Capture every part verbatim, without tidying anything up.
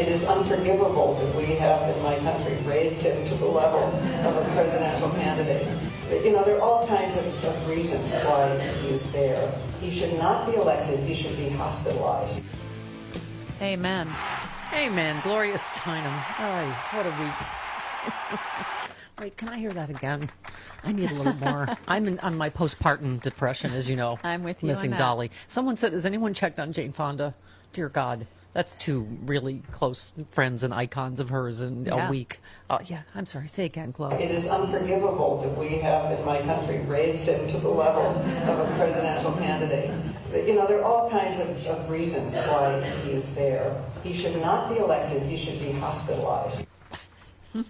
It is unforgivable that we have in my country raised him to the level of a presidential candidate. But, you know, there are all kinds of, of reasons why he is there. He should not be elected. He should be hospitalized. Amen. Amen. Gloria Steinem. Oh, what a week. Wait, can I hear that again? I need a little more. I'm in, on my postpartum depression, as you know. I'm with you Missing on that. Dolly. Someone said, has anyone checked on Jane Fonda? Dear God. That's two really close friends and icons of hers in Yeah. a week. Uh, yeah, I'm sorry. Say again, Chloe. It is unforgivable that we have in my country raised him to the level of a presidential candidate. But, you know, there are all kinds of, of reasons why he is there. He should not be elected. He should be hospitalized. Oh,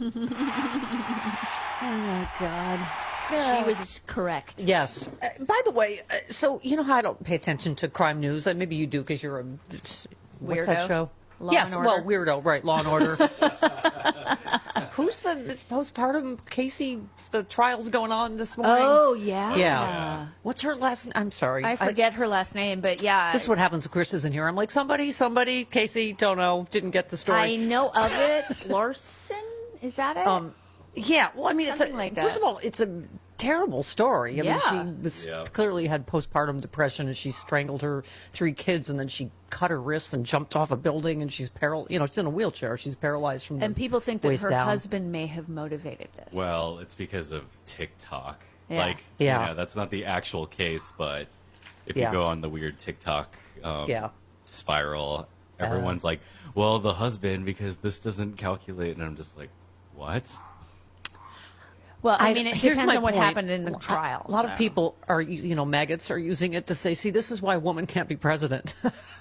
my God. She was correct. Yes. Uh, by the way, uh, so you know how I don't pay attention to crime news? Uh, maybe you do because you're a... What's that Weirdo? show? Law yes, and well, Order? weirdo, right, Law and Order. Who's the this postpartum Casey, the trial's going on this morning? Oh, yeah. Yeah. What's her last name? I'm sorry. I forget her last name, but yeah. This is what happens when Chris isn't here. I'm like, somebody, somebody, Casey, don't know, didn't get the story. I know of it. Larson? Is that it? Um, yeah, well, I mean, Something it's a, like that. First of all, it's a terrible story. I Yeah. mean, she was Yeah. clearly had postpartum depression, and she strangled her three kids, and then she cut her wrists and jumped off a building, and she's paral. You know, she's in a wheelchair. She's paralyzed from the And people think that waist her down. husband may have motivated this. Well, it's because of TikTok. Yeah. Like, Yeah. you know, that's not the actual case, but if Yeah. you go on the weird TikTok um, Yeah. spiral, everyone's like, well, the husband, because this doesn't calculate. And I'm just like, what? Well, I, mean, it here's depends my on what point. happened in the trial. A lot of so. people are, you know, maggots are using it to say, see, this is why a woman can't be president.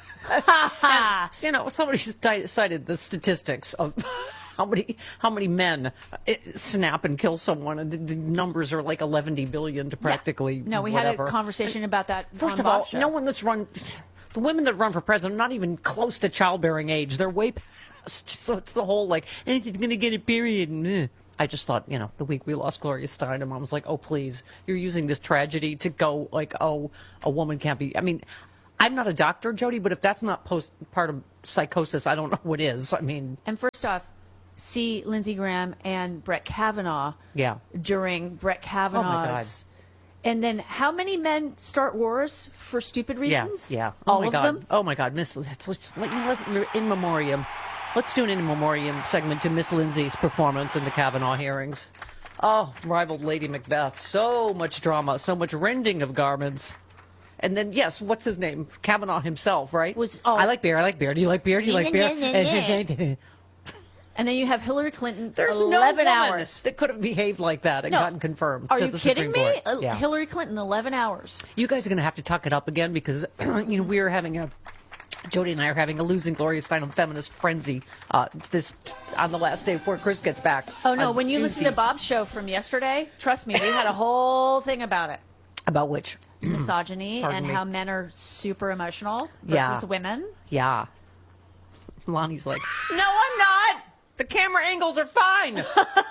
And, you know, somebody sti- cited the statistics of how many how many men uh, snap and kill someone, and the, the numbers are like eleven billion to practically Yeah. No, we whatever. had a conversation about that. First on of all, Bob's show. no one that's run, the women that run for president are not even close to childbearing age. They're way past. So it's the whole like, anything's going to get a period. And, eh. I just thought, you know, the week we lost Gloria Steinem, I was like, oh, please, you're using this tragedy to go like, oh, a woman can't be. I mean, I'm not a doctor, Jody, but if that's not postpartum psychosis, I don't know what is. I mean, And first off, see Lindsey Graham and Brett Kavanaugh yeah. during Brett God. Kavanaugh's. And then how many men start wars for stupid reasons? Yeah, yeah. All oh my of God. them? Oh my God, Miss. Let's, let's, let, let's in memoriam. Let's do an in memoriam segment to Miss Lindsay's performance in the Kavanaugh hearings. Oh, rivaled Lady Macbeth. So much drama, so much rending of garments. And then, yes, what's his name? Kavanaugh himself, right? Was- oh. I like beer. I like beer. Do you like beer? Do you like beer? And then you have Hillary Clinton There's eleven no woman hours. that could have behaved like that and No. gotten confirmed. Are to you the kidding Supreme me? Court. Uh, Yeah. Hillary Clinton, eleven hours. You guys are going to have to tuck it up again because, you know, we are having a, Jody and I are having a losing Gloria Steinem feminist frenzy uh, this on the last day before Chris gets back. Oh, no, on when you listen Tuesday. to Bob's show from yesterday, trust me, we had a whole thing about it. About which? Misogyny Pardon and me. how men are super emotional versus Yeah. women. Yeah. Lonnie's like, no, I'm not. The camera angles are fine.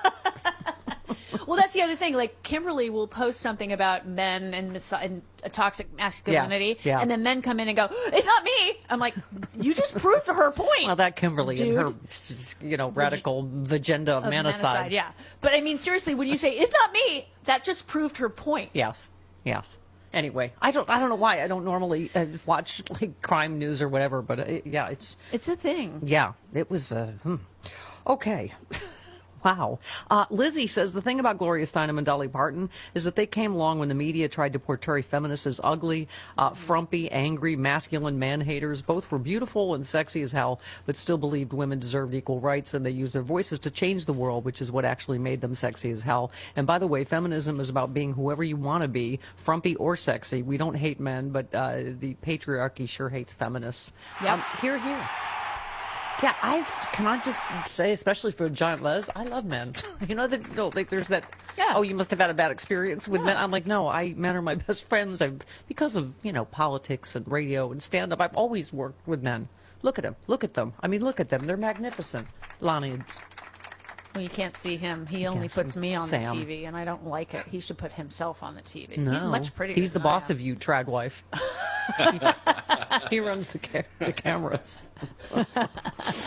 Well, that's the other thing. Like, Kimberly will post something about men and, mis- and a toxic masculinity, Yeah, yeah. and then men come in and go, it's not me. I'm like, you just proved her point. Well, that Kimberly Dude. and her, you know, radical agenda of Of manicide. Yeah. But, I mean, seriously, when you say, it's not me, that just proved her point. Yes. Yes. Anyway, I don't. I don't know why I don't normally uh, watch like crime news or whatever, but uh, yeah, it's It's a thing. yeah, it was uh, hmm. okay. Wow. Uh, Lizzie says the thing about Gloria Steinem and Dolly Parton is that they came along when the media tried to portray feminists as ugly, uh, frumpy, angry, masculine man-haters. Both were beautiful and sexy as hell, but still believed women deserved equal rights, and they used their voices to change the world, which is what actually made them sexy as hell. And by the way, feminism is about being whoever you want to be, frumpy or sexy. We don't hate men, but uh, the patriarchy sure hates feminists. Yep. Um, here, here. Yeah, I can I just say, especially for Giant Les, I love men. You know that no, like there's that. Yeah. Oh, you must have had a bad experience with men. I'm like, no, I men are my best friends. I've because of you know politics and radio and stand up. I've always worked with men. Look at them. Look at them. I mean, look at them. They're magnificent. Lonnie. Well, you can't see him. He only Yes, puts me on Sam. the T V, and I don't like it. He should put himself on the T V. No, He's much prettier. He's the than I boss am. of you, trad wife. he, he runs the, ca- the cameras.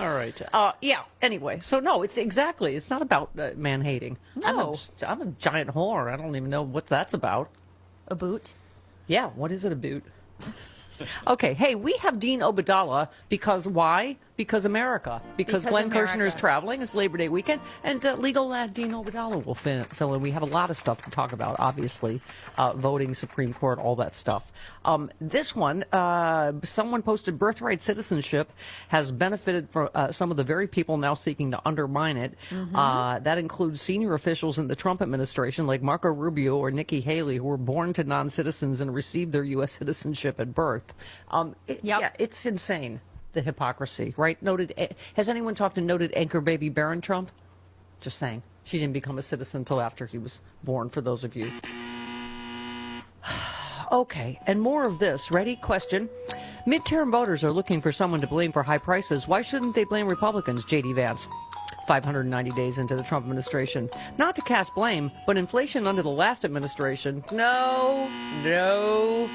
All right. Uh, yeah. Anyway, so no, it's exactly. It's not about uh, man hating. I'm a, No. I'm a giant whore. I don't even know what that's about. A boot. Yeah. What is it about? Okay. Hey, we have Dean Obadala because why? Because America. Because, Because Glenn America. Kirshner is traveling. It's Labor Day weekend, and uh, legal lad Dean Obadala will fin- fill in. We have a lot of stuff to talk about. Obviously, uh, voting, Supreme Court, all that stuff. Um, this one, uh, someone posted birthright citizenship has benefited from uh, some of the very people now seeking to undermine it. Mm-hmm. Uh, that includes senior officials in the Trump administration, like Marco Rubio or Nikki Haley, who were born to non-citizens and received their U S citizenship at birth. Um, it, Yep. Yeah, it's insane. The hypocrisy, right? Noted. Has anyone talked to noted anchor baby Barron Trump? Just saying. She didn't become a citizen until after he was born, for those of you. Okay, and more of this. Ready? Question. Midterm voters are looking for someone to blame for high prices. Why shouldn't they blame Republicans? J D Vance. five hundred ninety days into the Trump administration. Not to cast blame, but inflation under the last administration. No, no,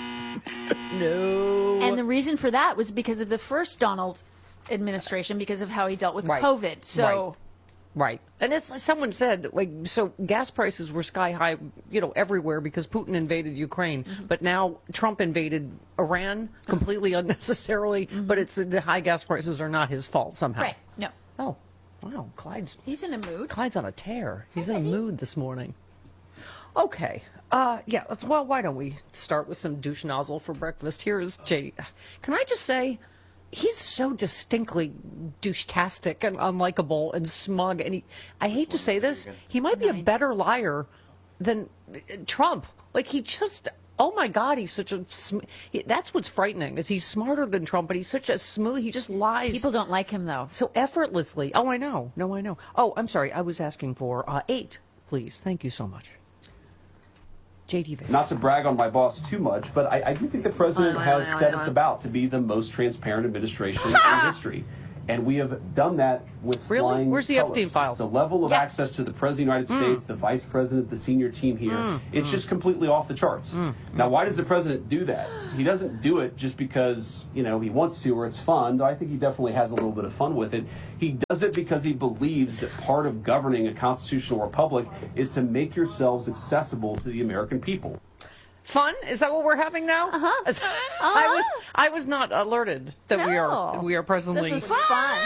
no. And the reason for that was because of the first Donald administration, because of how he dealt with Right. COVID. So, Right. And as someone said, like, so gas prices were sky high, you know, everywhere because Putin invaded Ukraine. Mm-hmm. But now Trump invaded Iran completely unnecessarily. But it's the high gas prices are not his fault somehow. right. No. Oh, wow. Clyde's, He's in a mood. Clyde's on a tear. He's in a mood this morning. Okay. Uh, yeah. Let's, well, why don't we start with some douche nozzle for breakfast? Here is J. Can I just say, he's so distinctly douche-tastic and unlikable and smug. And he, I hate to say this, he might be a better liar than uh, Trump. Like, he just, oh my God, he's such a, sm- he, that's what's frightening, is he's smarter than Trump, but he's such a smooth, he just lies. People don't like him, though. So effortlessly. Oh, I know. No, I know. Oh, I'm sorry. I was asking for uh, eight, please. Thank you so much. J D Vance. Not to brag on my boss too much, but I, I do think the president has set us about to be the most transparent administration in history. And we have done that with Really? flying Where's the colors. Epstein files? The level of Yeah. access to the President of the United States, the Vice President, the senior team here, it's just completely off the charts. Now, why does the President do that? He doesn't do it just because, you know, he wants to or it's fun. I think he definitely has a little bit of fun with it. He does it because he believes that part of governing a constitutional republic is to make yourselves accessible to the American people. Fun? Is that what we're having now? Uh-huh. I was I was not alerted that we are No. we are presently This is fun.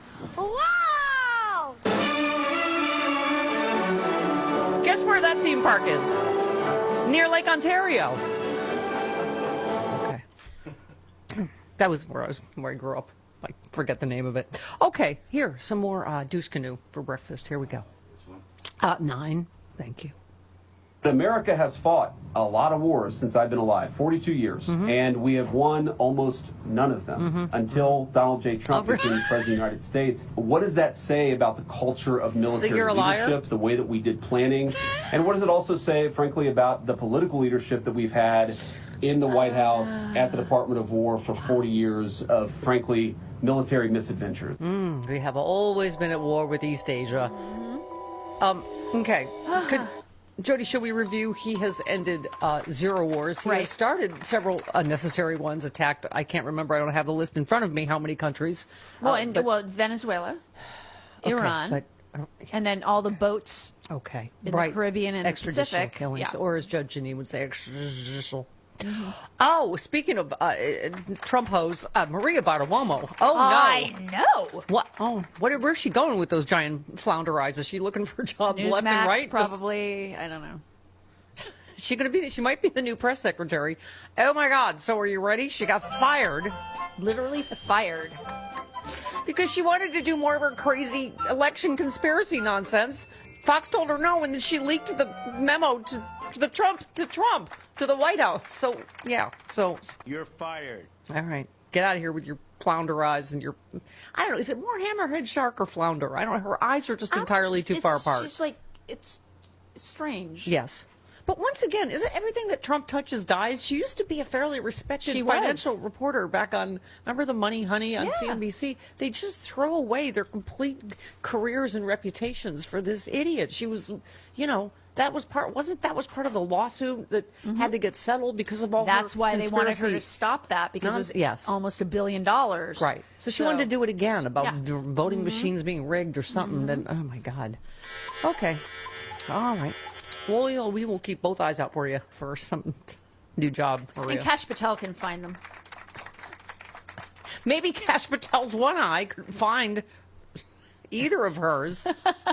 Wow! Guess where that theme park is? Near Lake Ontario. Okay. That was where I was where I grew up. I forget the name of it. Okay, here, some more uh, Deuce Canoe for breakfast. Here we go. Uh, nine. Thank you. America has fought a lot of wars since I've been alive, forty-two years, Mm-hmm. and we have won almost none of them until Donald J. Trump Oh, became President of the United States. What does that say about the culture of military you're a liar? leadership, the way that we did planning, and what does it also say, frankly, about the political leadership that we've had in the White House, at the Department of War for forty years of, frankly, military misadventures? We have always been at war with East Asia. Um, okay. Could, Jody, should we review? He has ended uh, zero wars. He Right. has started several unnecessary ones, attacked, I can't remember, I don't have the list in front of me, how many countries. Well, Uh, and but- well, Venezuela, okay, Iran, But, uh, and then all the boats. okay. in the right. Caribbean and the Extrajudicial Pacific, killings, yeah. or as Judge Janine would say, extrajudicial. Oh, speaking of uh, Trump hose, uh, Maria Bartiromo. Oh, no. I know. What? Oh, what? Where's she going with those giant flounder eyes? Is she looking for a job left and Newsmax, right? Just- probably. I don't know. Is she going to be? She might be the new press secretary. Oh my God! So are you ready? She got fired Literally fired. because she wanted to do more of her crazy election conspiracy nonsense. Fox told her no, and then she leaked the memo to, to the Trump to Trump to the White House. So yeah. So You're fired. all right, get out of here with your flounder eyes and your. I don't know. Is it more hammerhead shark or flounder? I don't know. Her eyes are just entirely too It's- far apart. She's like, it's, it's strange. Yes. But once again, isn't everything that Trump touches dies? She used to be a fairly respected She was. financial reporter back on, remember the Money Honey on Yeah. C N B C? They just throw away their complete careers and reputations for this idiot. She was, you know, that was part. Wasn't that was part of the lawsuit that had to get settled because of all That's her why they wanted her conspiracy- to stop that because Non- it was yes. almost a billion dollars. Right. So she wanted to do it again about Yeah. the voting machines being rigged or something. And oh my God. Okay. All right. Well, you know, we will keep both eyes out for you for some new job. Maria. And Kash Patel can find them. Maybe Kash Patel's one eye could find either of hers.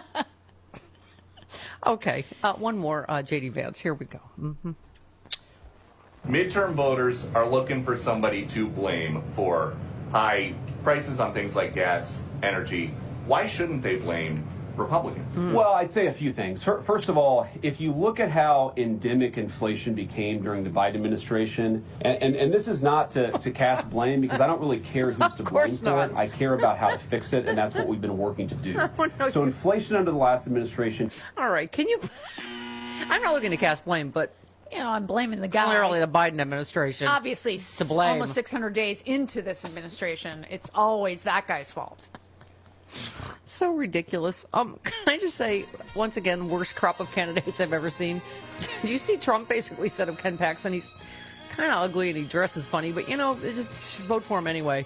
Okay. Uh, one more, uh, J D Vance. Here we go. Mm-hmm. Midterm voters are looking for somebody to blame for high prices on things like gas, energy. Why shouldn't they blame Republicans? Well, I'd say a few things. Fir- First of all, if you look at how endemic inflation became during the Biden administration, and, and, and this is not to, to cast blame because I don't really care who's to blame course for not. it. I care about how to fix it, and that's what we've been working to do. Oh, no, So you- inflation under the last administration, All right. Can you? I'm not looking to cast blame, but You know, I'm blaming the guy. clearly the Biden administration. Obviously, to blame. almost six hundred days into this administration, it's always that guy's fault. So ridiculous. Um, can I just say, once again, worst crop of candidates I've ever seen. Did you see Trump basically said of Ken Paxton, he's kind of ugly and he dresses funny, but you know, just vote for him anyway.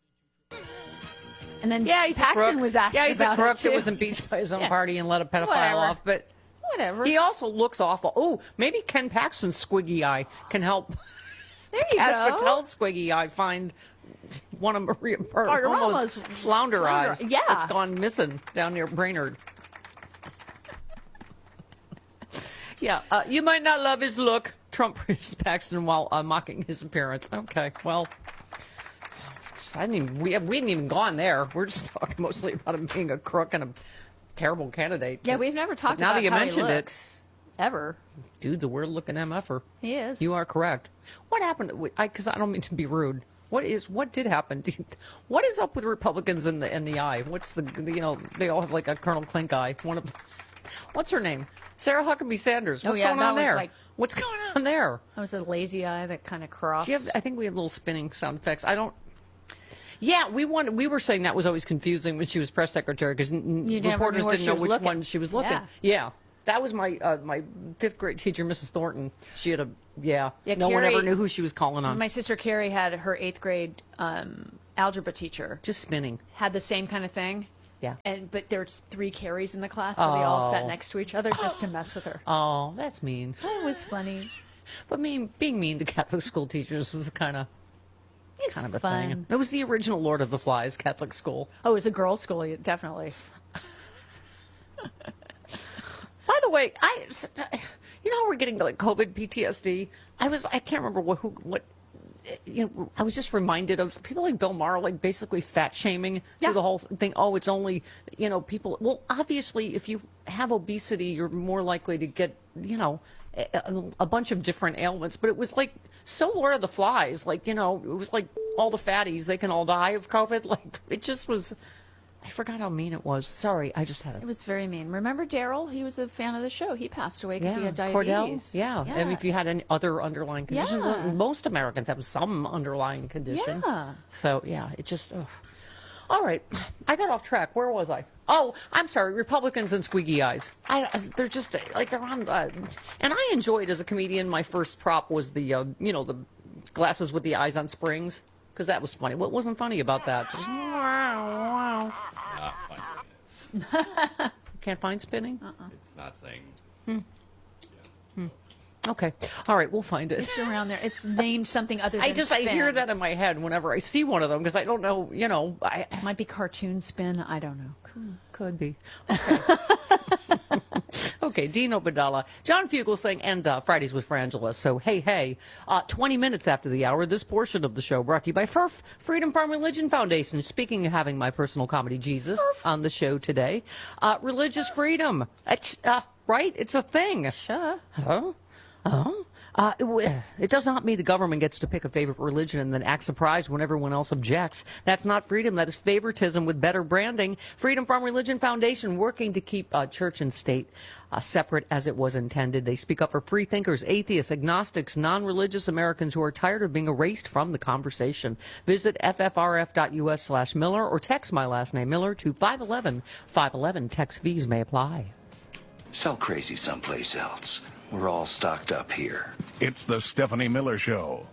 And then Yeah, he's a Paxton crook. was asked Yeah, he's about a crook it that too. was impeached by his own Yeah. party and let a pedophile Whatever. off, but Whatever. he also looks awful. Oh, maybe Ken Paxton's squiggy eye can help there you Kash go. Patel's squiggy eye find one of Maria her Bartiromo's almost flounder, flounder- eyes. yeah. It's gone missing down near Brainerd. Yeah, uh, you might not love his look. Trump praised Paxton while uh, mocking his appearance. Okay, well, I didn't even, we, we hadn't even gone there. We're just talking mostly about him being a crook and a terrible candidate. Yeah, But- we've never talked but now about that you how mentioned he it, looks. Ever. dude's a weird-looking M F er. He is. You are correct. What happened? Because I, I don't mean to be rude. What is what did happen? What is up with Republicans in the in the eye? What's the, the you know they all have like a Colonel Klink eye. One of what's her name? Sarah Huckabee Sanders. What's Oh, yeah, going that on was there? like- What's going on there? That was a lazy eye that kind of crossed. Do you have, I think we have little spinning sound effects. I don't. Yeah, we wanted, we were saying that was always confusing when she was press secretary because You never reporters knew where didn't she know was which looking. one she was looking. Yeah. Yeah. That was my uh, my fifth grade teacher, Missus Thornton. She had a yeah. Yeah, no one Carrie- ever knew who she was calling on. My sister Carrie had her eighth grade um, algebra teacher. Just spinning. Had the same kind of thing. Yeah. And but there's three Carries in the class, so they all sat Oh. next to each other just to mess with her. Oh, that's mean. It was funny. But mean, being mean to Catholic school teachers was kind of It's kind of a fun. thing. It was the original Lord of the Flies Catholic school. Oh, it was a girls' school, yeah, definitely. By the way, I you know how we're getting like COVID P T S D. I was I can't remember what who what. You know, I was just reminded of people like Bill Maher, like basically fat shaming Yeah. through the whole thing. Oh, it's only, you know, people. Well, obviously, if you have obesity, you're more likely to get, you know, a, a bunch of different ailments. But it was like so Lord of the Flies. Like, you know, it was like all the fatties, they can all die of COVID. Like, it just was. I forgot how mean it was. Sorry, I just had It a. was very mean. Remember Daryl? He was a fan of the show. He passed away because he had Cordell. diabetes. Yeah. yeah. And if you had any other underlying conditions, Yeah. most Americans have some underlying condition. Yeah. So yeah, it just. Ugh. All right, I got off track. Where was I? Oh, I'm sorry. Republicans and squeaky eyes. I, they're just like they're on. Uh, and I enjoyed as a comedian. My first prop was the uh, you know the glasses with the eyes on springs because that was funny. What wasn't funny about that? Just wow, wow. Not five minutes. Can't find spinning. It's not saying. Okay. All right, we'll find it. It's around there. It's named something other than I just I spin. hear that in my head whenever I see one of them because I don't know. You know, I It might be cartoon spin. I don't know. could be. Okay. Okay, Dean Obadala. John Fugel saying, and uh, Fridays with Frangela. So, hey, hey. Uh, twenty minutes after the hour, this portion of the show brought to you by F E R F, Freedom from Religion Foundation. Speaking of having my personal comedy, Jesus, on the show today. Uh, religious freedom. It's, uh, right? It's a thing. Sure. Huh? Oh? Uh, it, w- it does not mean the government gets to pick a favorite religion and then act surprised when everyone else objects. That's not freedom. That is favoritism with better branding. Freedom from Religion Foundation working to keep uh, church and state uh, separate as it was intended. They speak up for free thinkers, atheists, agnostics, non-religious Americans who are tired of being erased from the conversation. Visit ffrf.us slash Miller or text my last name, Miller, to five one one five one one. Text fees may apply. Sell crazy someplace else. We're all stocked up here. It's the Stephanie Miller Show.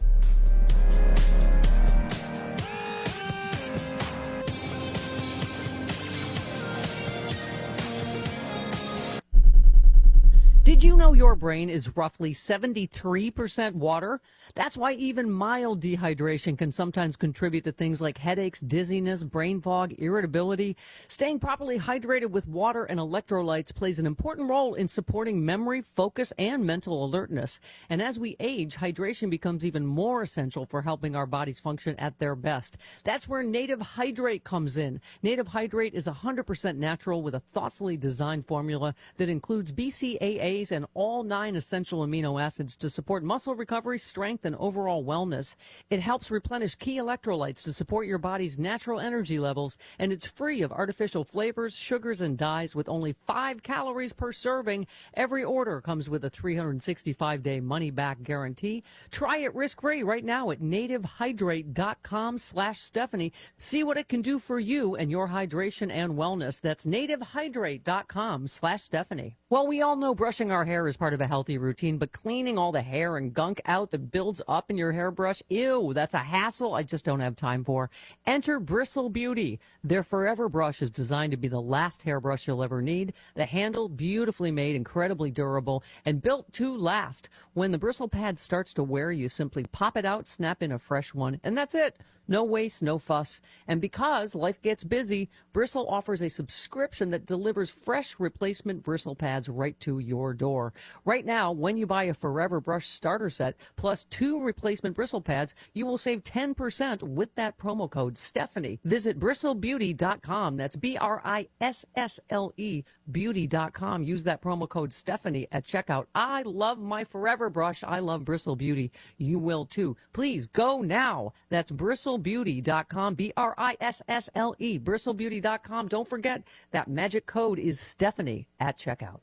Did you know your brain is roughly seventy-three percent water? That's why even mild dehydration can sometimes contribute to things like headaches, dizziness, brain fog, irritability. Staying properly hydrated with water and electrolytes plays an important role in supporting memory, focus, and mental alertness. And as we age, hydration becomes even more essential for helping our bodies function at their best. That's where Native Hydrate comes in. Native Hydrate is one hundred percent natural with a thoughtfully designed formula that includes B C A As and all nine essential amino acids to support muscle recovery, strength, and overall wellness. It helps replenish key electrolytes to support your body's natural energy levels, and it's free of artificial flavors, sugars, and dyes with only five calories per serving. Every order comes with a three hundred sixty-five day money-back guarantee. Try it risk-free right now at nativehydrate.com slash Stephanie. See what it can do for you and your hydration and wellness. That's nativehydrate.com slash Stephanie. Well, we all know brushing our hair is part of a healthy routine, but cleaning all the hair and gunk out that builds up in your hairbrush, ew, that's a hassle I just don't have time for. Enter Bristle Beauty. Their Forever Brush is designed to be the last hairbrush you'll ever need. The handle, beautifully made, incredibly durable, and built to last. When the bristle pad starts to wear, you simply pop it out, snap in a fresh one, and that's it. No waste, no fuss. And because life gets busy, Bristle offers a subscription that delivers fresh replacement bristle pads right to your door. Right now, when you buy a Forever Brush starter set plus two replacement bristle pads, you will save ten percent with that promo code Stephanie. Visit bristle beauty dot com. That's B R I S S L E beauty dot com. Use that promo code Stephanie at checkout. I love my Forever Brush. I love Bristle Beauty. You will too. Please go now. That's bristle beauty dot com, B R I S S L E, bristle beauty dot com. Don't forget that magic code is Stephanie at checkout.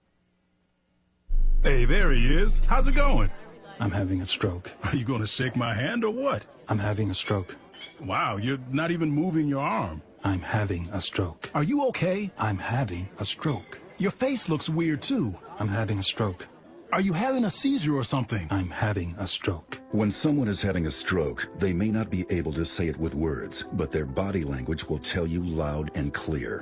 Hey, there he is. How's it going? I'm having a stroke. Are you going to shake my hand or what? I'm having a stroke. Wow, you're not even moving your arm. I'm having a stroke. Are you okay? I'm having a stroke. Your face looks weird too. I'm having a stroke. Are you having a seizure or something? I'm having a stroke. When someone is having a stroke, they may not be able to say it with words, but their body language will tell you loud and clear.